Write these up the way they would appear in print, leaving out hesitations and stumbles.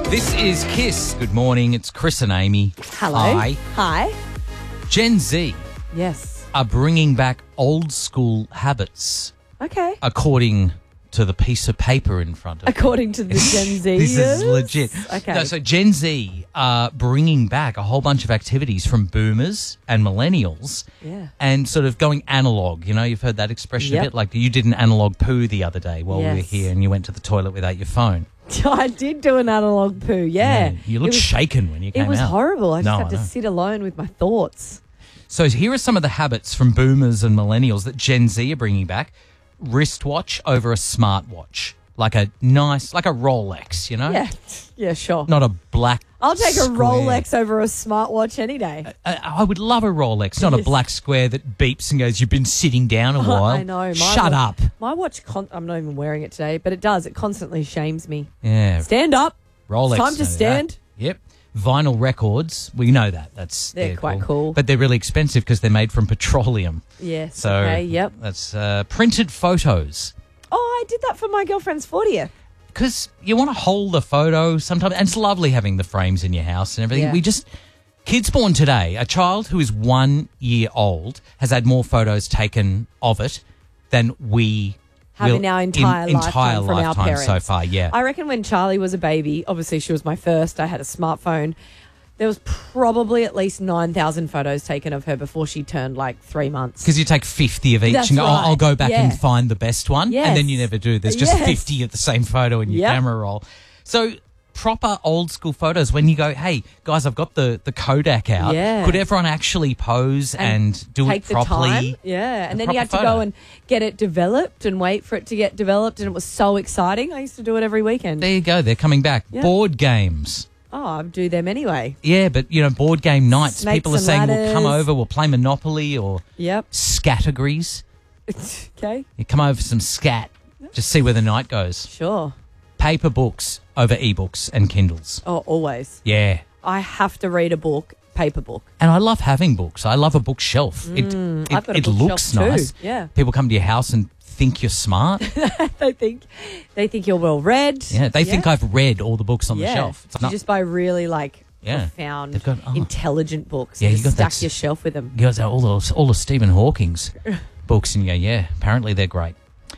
This is Kiss. Good morning. It's Chris and Amy. Hello. Hi. Gen Z Yes. are bringing back old school habits, Okay. according to the piece of paper in front of me. According to the Gen Z. This is legit. Okay. No, so Gen Z are bringing back a whole bunch of activities from boomers and millennials. Yeah. And sort of going analog. You know, you've heard that expression Yep. a bit. Like you did an analog poo the other day while we were Yes. here and you went to the toilet without your phone. I did do an analog poo, yeah. You looked shaken when you came It was out. horrible. I just No, had I to know. sit alone with my thoughts. So here are some of the habits from boomers and millennials that Gen Z are bringing back. Wristwatch over a smartwatch. Like a Rolex, you know? Yeah. Yeah, sure. Not a black I'll take a square. Rolex over a smartwatch any day. I would love a Rolex, not a Yes. black square that beeps and goes, you've been sitting down a while. I know. Shut up. My watch, I'm not even wearing it today, but it does. It constantly shames me. Yeah. Stand up. Rolex. It's time to know that. stand. Yep. Vinyl records. We know that. They're quite cool. But they're really expensive because they're made from petroleum. Yes. So okay, yep. that's printed photos. Oh, I did that for my girlfriend's 40th. Because you want to hold the photo sometimes. And it's lovely having the frames in your house and everything. Yeah. Kids born today, a child who is 1 year old has had more photos taken of it than we Have will in our entire lifetime from our lifetime so parents. far, yeah. I reckon when Charlie was a baby, obviously she was my first, I had a smartphone. There was probably at least 9,000 photos taken of her before she turned like 3 months. Because you take 50 of each That's and go, right. I'll go back Yeah. and find the best one. Yes. And then you never do. There's just Yes. 50 of the same photo in your Yep. camera roll. So proper old school photos when you go, hey, guys, I've got the Kodak out. Yeah. Could everyone actually pose and do Take it properly? the time. Yeah. And then proper you had to photo. go and get it developed and wait for it to get developed. And it was so exciting. I used to do it every weekend. There you go. They're coming back. Yeah. Board games. Oh, I do them anyway. Yeah, but, board game nights. Snakes People are and saying, we'll come ladders. over, we'll play Monopoly or Yep. Scattergories. Okay. You come over for some scat. Just see where the night goes. Sure. Paper books over ebooks and Kindles. Oh, always. Yeah. I have to read a book, paper book. And I love having books. I love a bookshelf. I've got a it bookshelf looks too. nice. Yeah. People come to your house and think you're smart. They think you're well read. Yeah, they think I've read all the books on the shelf. It's You not- just buy really Yeah. profound, They've got- oh. intelligent books. Yeah, and you just got stack that your shelf with them. you guys are all the Stephen Hawking's books, and you go, yeah, apparently they're great.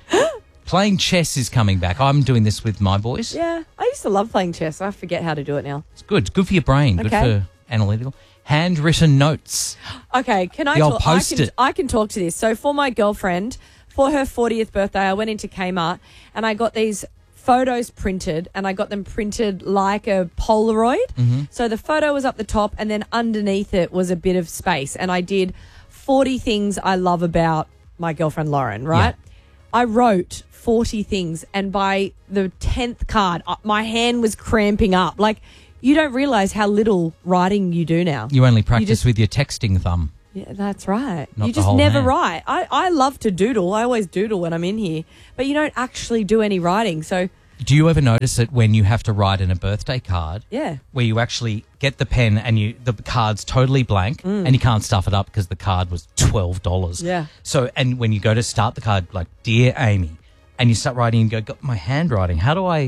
Playing chess is coming back. I'm doing this with my boys. Yeah, I used to love playing chess. I forget how to do it now. It's good. It's good for your brain. Good Okay. for analytical. Handwritten notes. Okay, can I The old talk? Post-it. I can talk to this. So for my girlfriend, for her 40th birthday, I went into Kmart and I got these photos printed, and I got them printed like a Polaroid. Mm-hmm. So the photo was up the top, and then underneath it was a bit of space. And I did 40 things I love about my girlfriend Lauren. Right? I wrote 40 things, and by the 10th card, my hand was cramping up. Like, you don't realise how little writing you do now. You only practice just- with your texting thumb. Yeah, that's right. Not You the just whole never hand. write. I love to doodle. I always doodle when I'm in here, but you don't actually do any writing. So, Do you ever notice it when you have to write in a birthday card? yeah. Where you actually get the pen and the card's totally blank and you can't stuff it up because the card was $12. Yeah. So, and when you go to start the card, like, Dear Amy, and you start writing and go, my handwriting,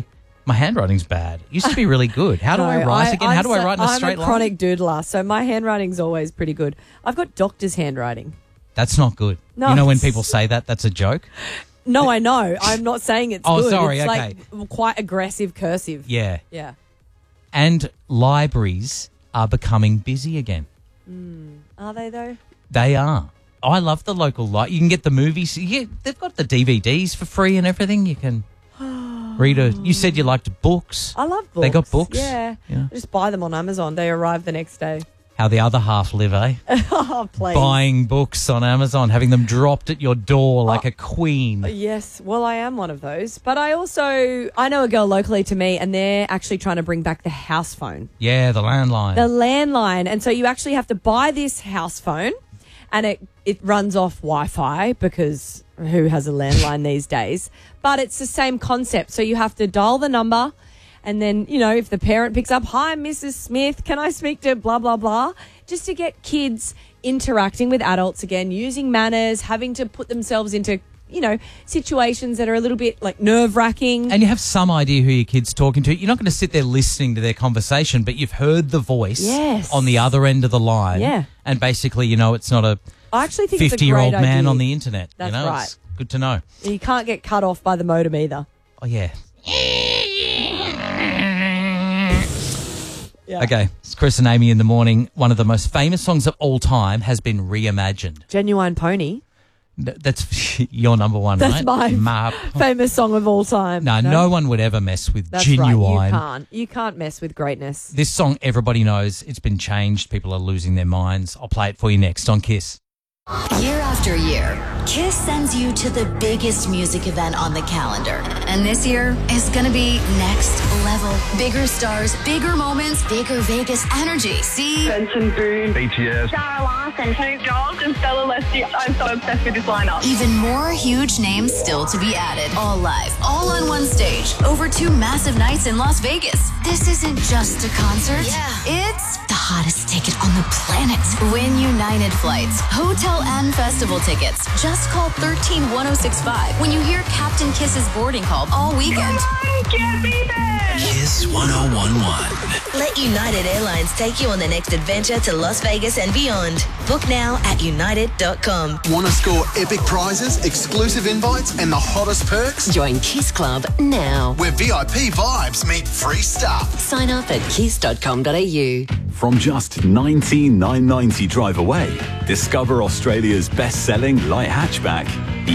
my handwriting's bad. It used to be really good. How do I write again? How do I write in a straight I'm a line? chronic doodler, so my handwriting's always pretty good. I've got doctor's handwriting. That's not good. No, you know when it's- people say that, that's a joke? No, I know. I'm not saying it's Oh, good. sorry, It's okay. like quite aggressive cursive. Yeah. Yeah. And libraries are becoming busy again. Are they though? They are. I love the local you can get the movies. They've got the DVDs for free and everything. You can read you said you liked books. I love books. They got books? Yeah. Yeah. I just buy them on Amazon. They arrive the next day. How the other half live, eh? Oh, please. Buying books on Amazon, having them dropped at your door like a queen. Yes, well, I am one of those. But I know a girl locally to me, and they're actually trying to bring back the house phone, Yeah, the landline. the landline. And so you actually have to buy this house phone, and it runs off Wi-Fi because who has a landline these days? But it's the same concept. So you have to dial the number, and then, if the parent picks up, hi, Mrs. Smith, can I speak to blah, blah, blah, just to get kids interacting with adults again, using manners, having to put themselves into situations that are a little bit like nerve-wracking. And you have some idea who your kid's talking to. You're not going to sit there listening to their conversation, but you've heard the voice on the other end of the line. Yeah. And basically, it's not a I actually think it's a great 50-year-old man idea. on the internet. That's right. It's good to know. You can't get cut off by the modem either. Oh, yeah. Yeah. Okay, it's Chris and Amy in the morning. One of the most famous songs of all time has been reimagined. Genuine Pony. That's your number one, That's right? my famous song of all time. No one would ever mess with That's Genuine. Right. You can't mess with greatness. This song, everybody knows. It's been changed. People are losing their minds. I'll play it for you next on Kiss. Year after year, Kiss sends you to the biggest music event on the calendar. And this year is going to be next level. Bigger stars, bigger moments, bigger Vegas energy. See? Benson Boone, BTS, Sarah Larson, Snoop Dogg, and Stella Leslie. I'm so obsessed with this lineup. Even more huge names still to be added. All live, all on one stage, over 2 massive nights in Las Vegas. This isn't just a concert. Yeah. It's the hottest ticket on the planet. Win United flights, hotel and festival tickets. Just call 131065 when you hear Captain Kiss's boarding call all weekend. Get me there! Kiss 1011. Let United Airlines take you on the next adventure to Las Vegas and beyond. Book now at united.com. Want to score epic prizes, exclusive invites, and the hottest perks? Join Kiss Club now. Where VIP vibes meet free stuff. Sign up at kiss.com.au. From just $19,990 drive away, discover Australia's best-selling light hatchback, the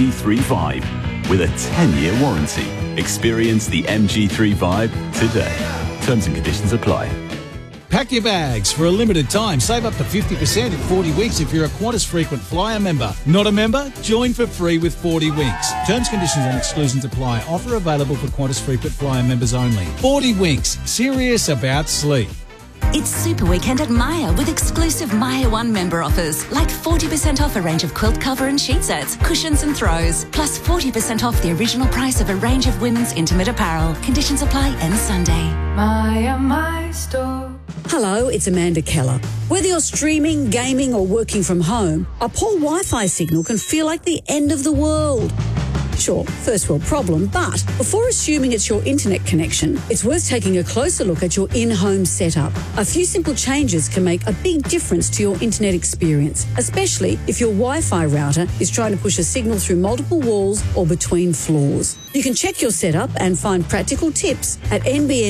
MG3 with a 10-year warranty. Experience the MG3 today. Terms and conditions apply. Pack your bags. For a limited time, save up to 50% in 40 weeks if you're a Qantas Frequent Flyer member. Not a member? Join for free with 40 weeks. Terms, conditions and exclusions apply. Offer available for Qantas Frequent Flyer members only. 40 weeks. Serious about sleep. It's Super Weekend at Maya with exclusive Maya One member offers, like 40% off a range of quilt cover and sheet sets, cushions and throws, plus 40% off the original price of a range of women's intimate apparel. Conditions apply end Sunday. Maya, my store. Hello, it's Amanda Keller. Whether you're streaming, gaming or working from home, a poor Wi-Fi signal can feel like the end of the world. Sure, first world problem, but before assuming it's your internet connection, it's worth taking a closer look at your in-home setup. A few simple changes can make a big difference to your internet experience, especially if your Wi-Fi router is trying to push a signal through multiple walls or between floors. You can check your setup and find practical tips at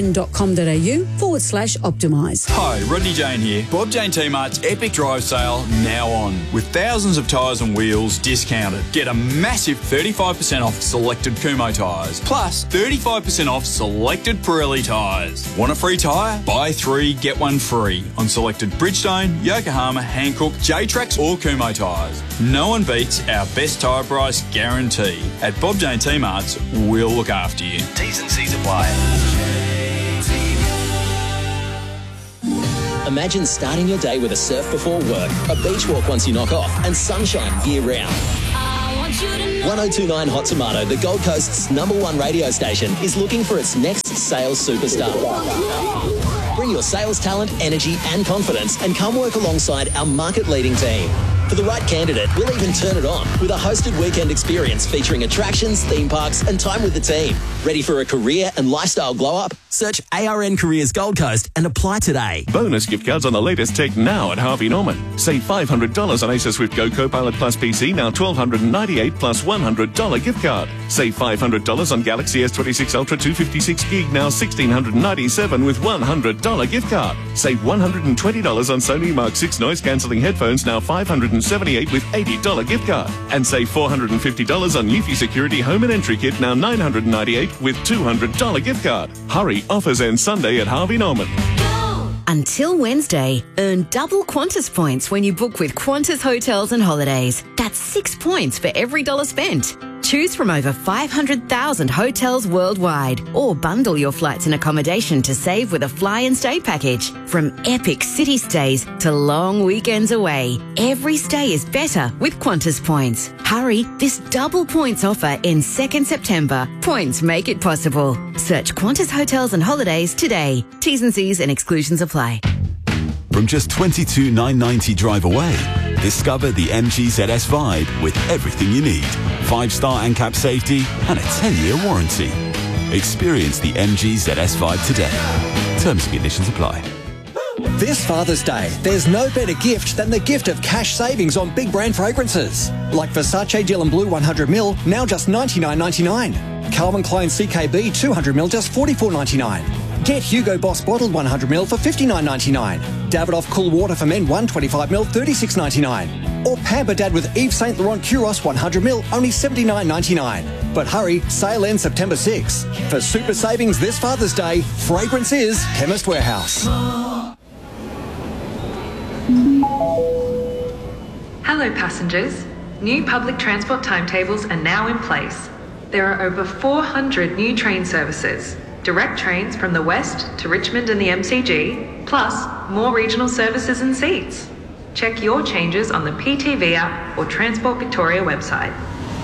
nbn.com.au/optimise. Hi, Rodney Jane here. Bob Jane T-Mart's Epic Drive Sale now on, with thousands of tyres and wheels discounted. Get a massive 35% off selected Kumho tyres, plus 35% off selected Pirelli tyres. Want a free tyre? Buy 3, get 1 free on selected Bridgestone, Yokohama, Hankook, J-Trax or Kumho tyres. No one beats our best tyre price guarantee. At Bob Jane T-Mart's, we'll look after you. T's and C's apply. Imagine starting your day with a surf before work, a beach walk once you knock off, and sunshine year-round. 1029 Hot Tomato, the Gold Coast's #1 radio station, is looking for its next sales superstar. Bring your sales talent, energy and confidence and come work alongside our market-leading team. For the right candidate, we'll even turn it on with a hosted weekend experience featuring attractions, theme parks and time with the team. Ready for a career and lifestyle glow-up? Search ARN Careers Gold Coast and apply today. Bonus gift cards on the latest tech now at Harvey Norman. Save $500 on Acer Swift Go Copilot Plus PC, now $1,298 plus $100 gift card. Save $500 on Galaxy S26 Ultra 256 gig, now $1,697 with $100 gift card. Save $120 on Sony Mark 6 noise cancelling headphones, now $578 with $80 gift card. And save $450 on Eufy Security Home and Entry Kit, now $998 with $200 gift card. Hurry, offers end Sunday at Harvey Norman. Until Wednesday, earn double Qantas points when you book with Qantas Hotels and Holidays. That's 6 points for every $1 spent. Choose from over 500,000 hotels worldwide, or bundle your flights and accommodation to save with a fly and stay package. From epic city stays to long weekends away, every stay is better with Qantas points. Hurry, this double points offer ends 2nd September. Points make it possible. Search Qantas Hotels and Holidays today. T's and C's and exclusions apply. From just $22,990 drive away, Discover the MG ZS Vibe with everything you need. 5-star ANCAP safety and a 10-year warranty. Experience the MG ZS Vibe today. Terms and conditions apply. This Father's Day, there's no better gift than the gift of cash savings on big brand fragrances. Like Versace Dylan Blue 100ml, now just $99.99. Calvin Klein CKB 200ml, just $44.99. Get Hugo Boss bottled 100ml for $59.99. Davidoff Cool Water for Men 125ml, $36.99. Or Pamper Dad with Yves Saint Laurent Kuros 100ml, only $79.99. But hurry, sale ends September 6. For super savings this Father's Day, fragrance is Chemist Warehouse. Hello passengers. New public transport timetables are now in place. There are over 400 new train services, direct trains from the west to Richmond and the MCG, plus more regional services and seats. Check your changes on the PTV app or Transport Victoria website.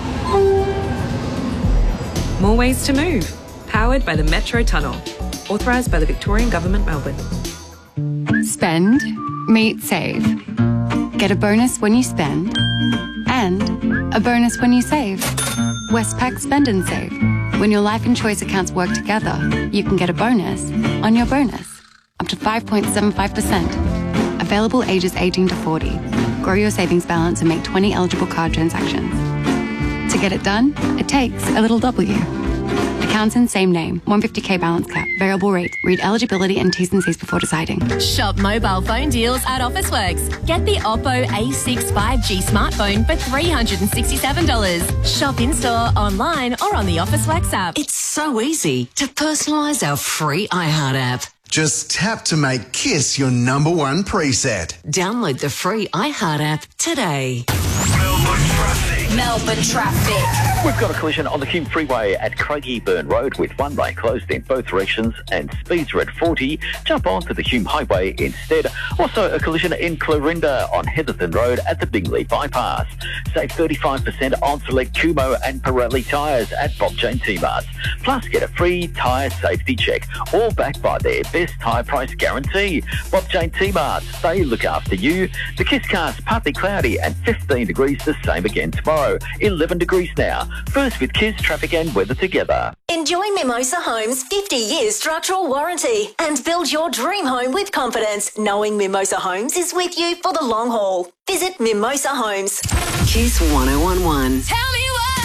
More ways to move. Powered by the Metro Tunnel. Authorised by the Victorian Government, Melbourne. Spend, meet, save. Get a bonus when you spend and a bonus when you save. Westpac Spend and Save. When your life and choice accounts work together, you can get a bonus on your bonus. Up to 5.75%. Available ages 18 to 40. Grow your savings balance and make 20 eligible card transactions. To get it done, it takes a little W. Accounts in same name. 150k balance cap. Variable rate. Read eligibility and T's and C's before deciding. Shop mobile phone deals at Officeworks. Get the Oppo A6 5G smartphone for $367. Shop in-store, online or on the Officeworks app. It's so easy to personalise our free iHeart app. Just tap to make KISS your #1 preset. Download the free iHeart app today. Melbourne traffic. We've got a collision on the Hume Freeway at Craigieburn Road with one lane closed in both directions and speeds are at 40. Jump onto the Hume Highway instead. Also a collision in Clarinda on Heatherton Road at the Bingley Bypass. Save 35% on select Kumo and Pirelli tyres at Bob Jane T-Mart. Plus get a free tyre safety check, all backed by their best tyre price guarantee. Bob Jane T-Mart, they look after you. The KISScast, partly cloudy and 15 degrees, the same again tomorrow. 11 degrees now. First with KISS traffic and weather together. Enjoy Mimosa Homes' 50 years structural warranty and build your dream home with confidence, knowing Mimosa Homes is with you for the long haul. Visit Mimosa Homes. KISS 1011. Tell me what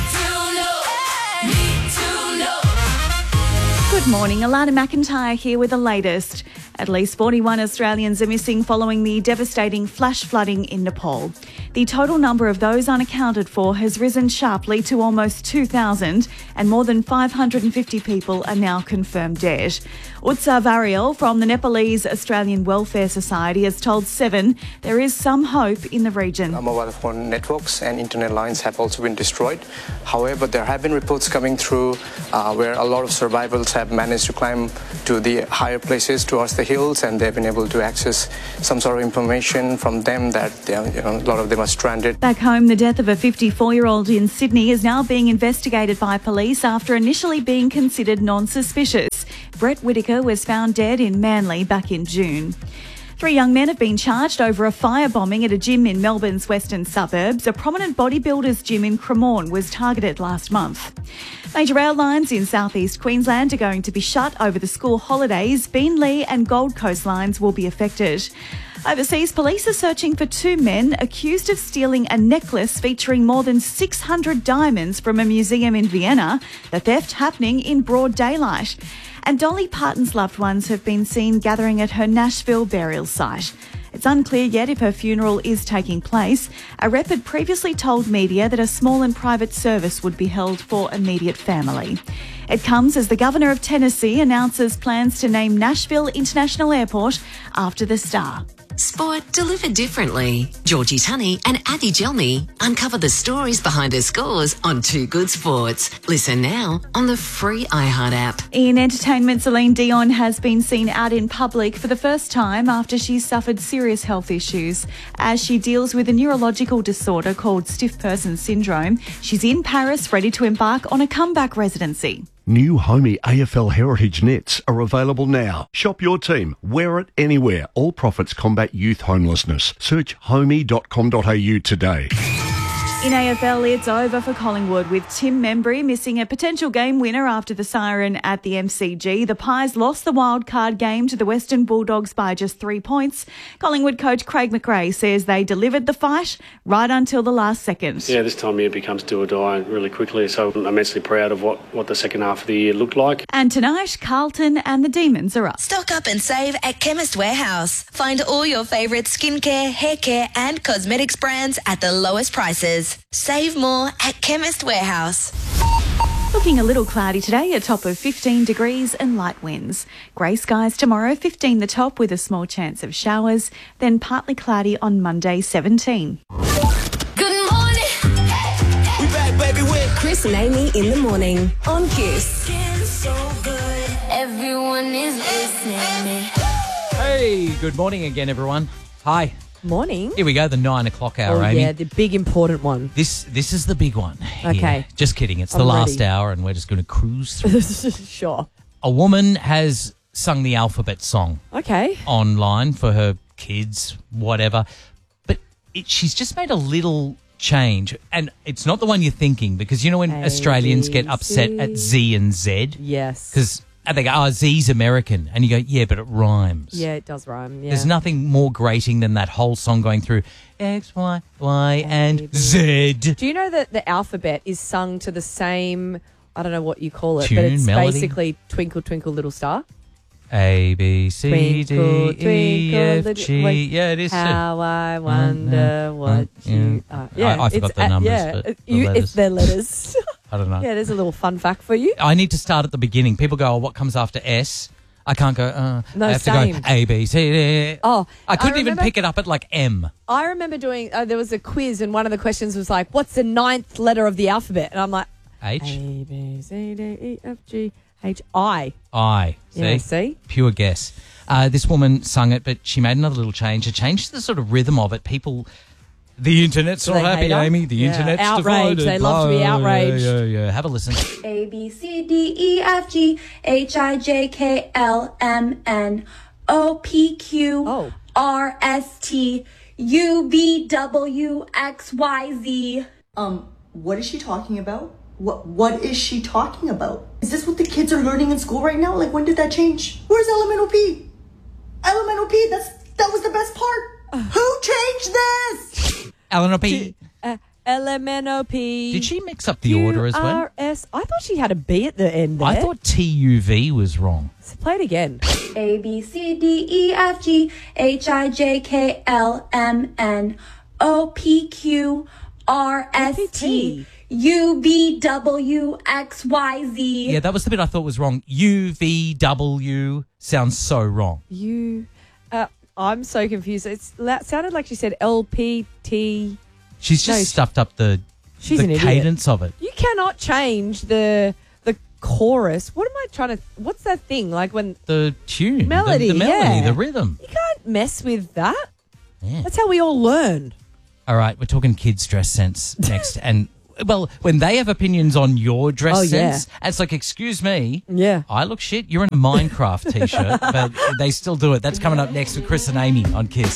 to know. Good morning, Alana McIntyre here with the latest. At least 41 Australians are missing following the devastating flash flooding in Nepal. The total number of those unaccounted for has risen sharply to almost 2,000 and more than 550 people are now confirmed dead. Utsav Ariel from the Nepalese Australian Welfare Society has told Seven there is some hope in the region. Mobile phone networks and internet lines have also been destroyed. However, there have been reports coming through where a lot of survivors have managed to climb to the higher places towards the hills, and they've been able to access some sort of information from them that a lot of them are stranded. Back home, the death of a 54-year-old in Sydney is now being investigated by police after initially being considered non-suspicious. Brett Whitaker was found dead in Manly back in June. 3 young men have been charged over a firebombing at a gym in Melbourne's western suburbs. A prominent bodybuilders gym in Cremorne was targeted last month. Major rail lines in southeast Queensland are going to be shut over the school holidays. Beenleigh and Gold Coast lines will be affected. Overseas, police are searching for 2 men accused of stealing a necklace featuring more than 600 diamonds from a museum in Vienna, the theft happening in broad daylight. And Dolly Parton's loved ones have been seen gathering at her Nashville burial site. It's unclear yet if her funeral is taking place. A rep had previously told media that a small and private service would be held for immediate family. It comes as the Governor of Tennessee announces plans to name Nashville International Airport after the star. Sport delivered differently. Georgie Tunney and Abby Gelmy uncover the stories behind her scores on Too Good Sports. Listen now on the free iHeart app. In entertainment, Celine Dion has been seen out in public for the first time after she suffered serious health issues. As she deals with a neurological disorder called stiff person syndrome, she's in Paris ready to embark on a comeback residency. New Homey AFL Heritage nets are available now. Shop your team. Wear it anywhere. All profits combat youth homelessness. Search homey.com.au today. In AFL, it's over for Collingwood with Tim Membry missing a potential game winner after the siren at the MCG. The Pies lost the wildcard game to the Western Bulldogs by just 3 points. Collingwood coach Craig McRae says they delivered the fight right until the last second. Yeah, this time of year becomes do or die really quickly, so I'm immensely proud of what the second half of the year looked like. And tonight, Carlton and the Demons are up. Stock up and save at Chemist Warehouse. Find all your favourite skincare, hair care and cosmetics brands at the lowest prices. Save more at Chemist Warehouse. Looking a little cloudy today, a top of 15 degrees and light winds. Grey skies tomorrow, 15 the top with a small chance of showers, then partly cloudy on Monday, 17. Good morning. We back, baby, with Chris and Amy in the morning on Kiss. everyone is listening. Hey, good morning again, everyone. Hi. Morning. Here we go, the 9 o'clock hour, Amy. Yeah, the big important one. This is the big one. Okay. Yeah, just kidding. It's the last hour and we're just going to cruise through. Sure. A woman has sung the alphabet song. Okay. Online for her kids, whatever. But she's just made a little change. And it's not the one you're thinking, because you know when Australians get upset at Z and Z? Yes. Because they go, oh, Z's American. And you go, yeah, but it rhymes. Yeah, it does rhyme. Yeah. There's nothing more grating than that whole song going through X, Y, Y, and Z. Do you know that the alphabet is sung to the same, I don't know what you call it, Tune, but it's melody? Basically Twinkle, Twinkle, Little Star? A, B, C, Twinkle, D, E, F, G. Yeah, it is. How I wonder what you are. Yeah, I forgot the numbers, but the letters. It's their letters. I don't know. Yeah, there's a little fun fact for you. I need to start at the beginning. People go, oh, what comes after S? I can't go, No, I have same. to go A, B, C, D. Oh, I couldn't even remember- pick it up at like M. I remember doing, there was a quiz and one of the questions was like, what's the 9th letter of the alphabet? And I'm like, H? A, B, C, D, E, F, G, H, I. I. See? Yeah, see? Pure guess. This woman sung it, but she made another little change. She changed the sort of rhythm of it. People, the internet's Do not they happy, hate her? Amy. The Yeah. internet's Outraged. divided. They love to be outraged. Yeah. Have a listen. A, B, C, D, E, F, G, H, I, J, K, L, M, N, O, P, Q, R, S, T, U, V, W, X, Y, Z. What is she talking about? What is she talking about? Is this what the kids are learning in school right now? Like, when did that change? Where's Elemental P? Elemental P, that was the best part. Who changed this? Eleanor P. LMNOP. Did she mix up the order as well? QRS. I thought she had a B at the end there. I thought TUV was wrong. Play it again. A, B, C, D, E, F, G, H, I, J, K, L, M, N, O, P, Q, R, S, T, U, V, W, X, Y, Z. Yeah, that was the bit I thought was wrong. UVW sounds so wrong. I'm so confused. It sounded like she said LPT. She's just stuffed up the She's an idiot. cadence of it. You cannot change the chorus. What am I trying to? What's that thing like when The tune. melody? The melody, yeah. the rhythm. You can't mess with that. Yeah. That's how we all learn. All right, we're talking kids' dress sense next. And, well, when they have opinions on your dress sense, it's like, excuse me. Yeah. I look shit. You're in a Minecraft T-shirt, but they still do it. That's coming up next with Chris and Amy on Kiss.